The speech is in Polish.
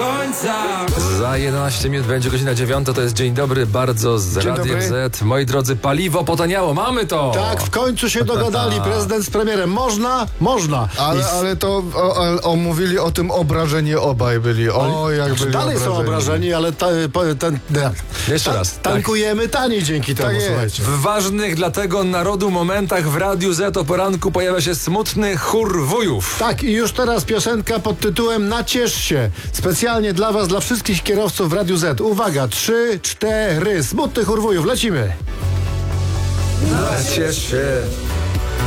końca. Za 11 minut będzie godzina 9, to jest Dzień Dobry bardzo z Radiem Z. Moi drodzy, paliwo potaniało, mamy to! Tak, w końcu się dogadali prezydent z premierem. Można. Ale to mówili o tym obrażeni obaj byli. Dalej są obrażeni, ale Jeszcze raz. tankujemy taniej dzięki temu, słuchajcie. W ważnych dla tego narodu momentach w Radiu Z o poranku pojawia się smutny chór wujów. Tak, i już teraz piosenka pod tytułem Naciesz się. Specjalnie dla was, dla wszystkich kierowców w Radiu Z. Uwaga, 3, 4, smutny chór wujów, lecimy. Naciesz się.